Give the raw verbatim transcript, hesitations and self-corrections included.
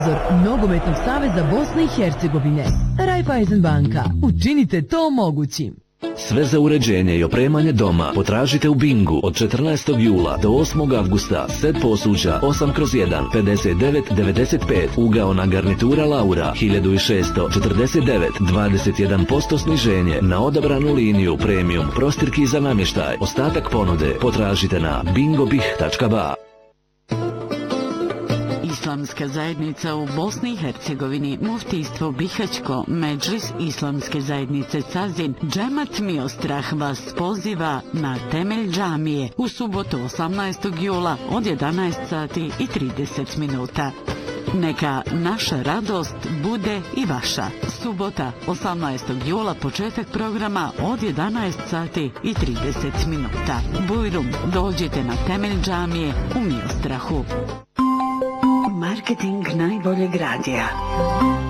Nogometnog saveza Bosne i Hercegovine. Raiffeisen banka. Učinite to mogućim. Sve za uređenje i opremanje doma potražite u Bingu od četrnaestog jula do osmog avgusta. Set posuđa osam kroz jedan, pedeset devet devedeset pet. Ugaona garnitura Laura hiljadu šesto četrdeset devet, dvadeset jedan posto sniženje na odabranu liniju premium prostirki za namještaj. Ostatak ponude potražite na bingobih tačka ba. Islamska zajednica u Bosni i Hercegovini, Muftijstvo Bihaćko, Medžlis Islamske zajednice Cazin, Džemat Miostrah vas poziva na temelj džamije u subotu osamnaestog jula od jedanaest sati i trideset minuta. Neka naša radost bude i vaša. Subota osamnaestog jula, početak programa od jedanaest sati i trideset minuta. Bujrum, dođite na temelj džamije u Miostrahu. Marketing najboljeg radija.